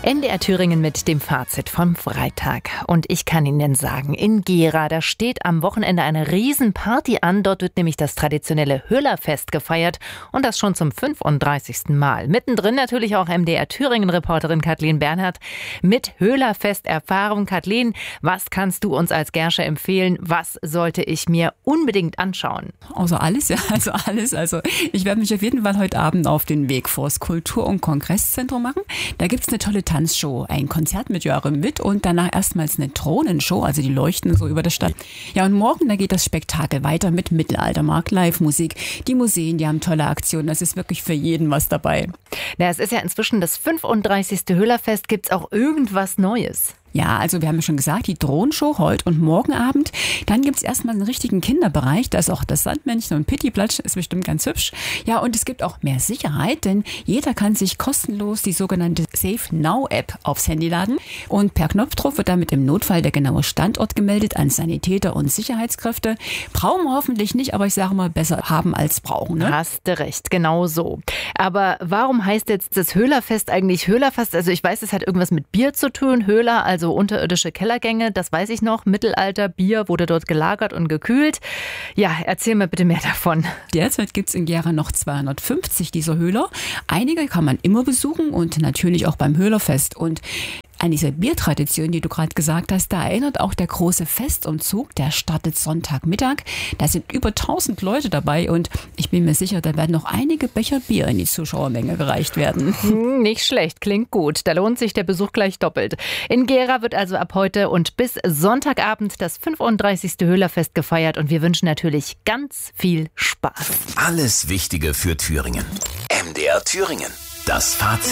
NDR Thüringen mit dem Fazit vom Freitag. Und ich kann Ihnen sagen, in Gera, da steht am Wochenende eine Riesenparty an. Dort wird nämlich das traditionelle Höllerfest gefeiert und das schon zum 35. Mal. Mittendrin natürlich auch MDR Thüringen-Reporterin Kathleen Bernhard mit Höllerfest-Erfahrung. Kathleen, was kannst du uns als Gersche empfehlen? Was sollte ich mir unbedingt anschauen? Also alles. Also ich werde mich auf jeden Fall heute Abend auf den Weg vors Kultur- und Kongresszentrum machen. Da gibt es eine tolle Tanzshow, ein Konzert mit Joachim Witt und danach erstmals eine Drohnenshow, also die leuchten so über der Stadt. Ja, und morgen, da geht das Spektakel weiter mit Mittelaltermarkt, Live-Musik. Die Museen, die haben tolle Aktionen, das ist wirklich für jeden was dabei. Na, es ist ja inzwischen das 35. Höllerfest. Gibt's auch irgendwas Neues? Ja, also wir haben ja schon gesagt, die Drohnenshow heute und morgen Abend. Dann gibt's erstmal einen richtigen Kinderbereich. Da ist auch das Sandmännchen und Pittiplatsch, ist bestimmt ganz hübsch. Ja, und es gibt auch mehr Sicherheit, denn jeder kann sich kostenlos die sogenannte Safe Now App aufs Handy laden. Und per Knopfdruck wird damit im Notfall der genaue Standort gemeldet an Sanitäter und Sicherheitskräfte. Brauchen wir hoffentlich nicht, aber ich sage mal, besser haben als brauchen. Ne? Hast du recht, genau so. Aber warum heißt jetzt das Höllerfest eigentlich Höllerfest? Also ich weiß, es hat irgendwas mit Bier zu tun. Höhler, also unterirdische Kellergänge, das weiß ich noch. Mittelalter, Bier wurde dort gelagert und gekühlt. Ja, erzähl mir bitte mehr davon. Derzeit gibt es in Gera noch 250 dieser Höhler. Einige kann man immer besuchen und natürlich auch beim Höllerfest. Und an diese Biertradition, die du gerade gesagt hast, da erinnert auch der große Festumzug, der startet Sonntagmittag. Da sind über 1000 Leute dabei und ich bin mir sicher, da werden noch einige Becher Bier in die Zuschauermenge gereicht werden. Nicht schlecht, klingt gut. Da lohnt sich der Besuch gleich doppelt. In Gera wird also ab heute und bis Sonntagabend das 35. Höllerfest gefeiert und wir wünschen natürlich ganz viel Spaß. Alles Wichtige für Thüringen. MDR Thüringen. Das Fazit.